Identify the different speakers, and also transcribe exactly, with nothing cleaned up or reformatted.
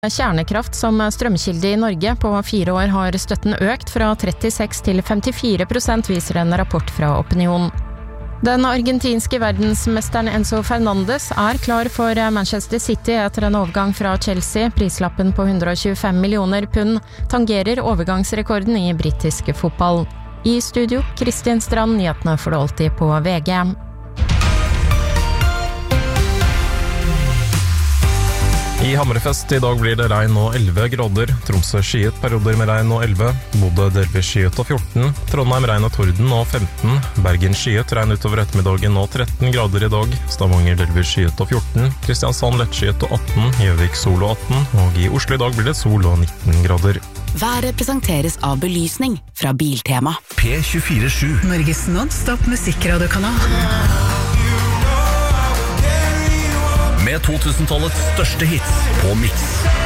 Speaker 1: Kjernekraft som strømkilde i Norge. På fire år har støtten økt fra trettiseks til femtifire prosent, viser en rapport fra Opinion. Den argentinske verdensmesteren Enzo Fernandes er klar for Manchester City etter en overgang fra Chelsea. Prislappen på hundre og tjuefem millioner pund tangerer overgangsrekorden i britisk fotball. I studio, Kristin Strand, nyhetene får du alltid på V G.
Speaker 2: I Hammerfest i dag blir det regn og elleve grader, Tromsø skyet perioder med regn og elleve, Bodø delvis skyet og fjorten, Trondheim regn og torden og femten, Bergen skyet regn utover ettermiddagen og tretten grader i dag, Stavanger delvis skyet og fjorten, Kristiansand lett skyet og atten, Gjøvik sol og atten, og i Oslo i dag blir det sol og nitten grader.
Speaker 3: Været presenteres av belysning fra Biltema.
Speaker 4: P tjuefire sju,
Speaker 5: Norges non-stop musikkradiokanal.
Speaker 4: med to tusen-tallets største hits på Mix.